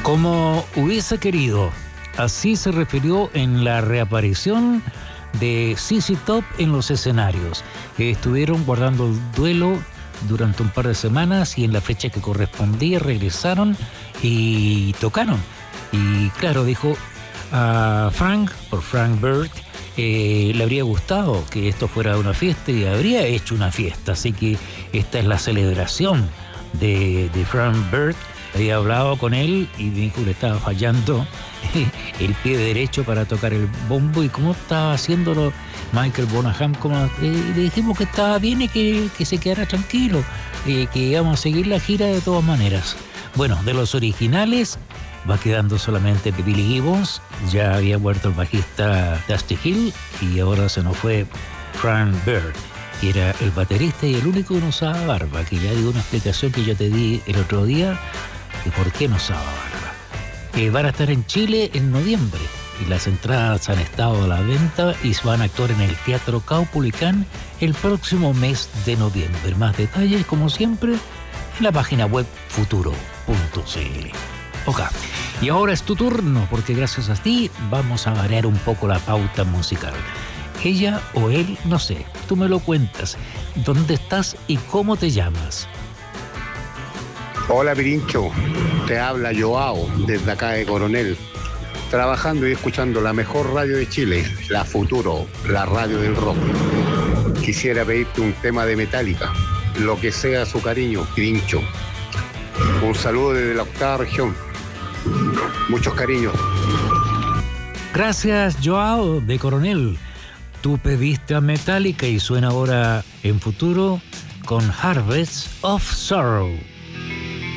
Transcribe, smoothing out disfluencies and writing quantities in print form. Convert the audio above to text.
Como hubiese querido, así se refirió en la reaparición de ZZ Top en los escenarios. Estuvieron guardando el duelo durante un par de semanas y en la fecha que correspondía regresaron y tocaron. Y claro, dijo a Frank, por Frank Bird, le habría gustado que esto fuera una fiesta y habría hecho una fiesta. Así que esta es la celebración de Frank Bird. Había hablado con él y dijo que le estaba fallando el pie derecho para tocar el bombo y cómo estaba haciéndolo Michael Bonham, le dijimos que estaba bien y que se quedara tranquilo, que íbamos a seguir la gira de todas maneras. Bueno, de los originales va quedando solamente Billy Gibbons, ya había muerto el bajista Dusty Hill y ahora se nos fue Frank Bird, que era el baterista y el único que no usaba barba, que ya di una explicación que yo te di el otro día de por qué no usaba barba. Van a estar en Chile en noviembre y las entradas han estado a la venta y van a actuar en el Teatro Caupolicán el próximo mes de noviembre. Más detalles, como siempre, en la página web futuro.cl. Ok, y ahora es tu turno, porque gracias a ti vamos a variar un poco la pauta musical. Ella o él, no sé, tú me lo cuentas. ¿Dónde estás y cómo te llamas? Hola Pirincho, te habla Joao desde acá de Coronel, trabajando y escuchando la mejor radio de Chile, la Futuro, la radio del rock. Quisiera pedirte un tema de Metallica, lo que sea su cariño, Pirincho. Un saludo desde la 8ª región, muchos cariños. Gracias Joao de Coronel. Tú pediste a Metallica y suena ahora en Futuro con Harvest of Sorrow.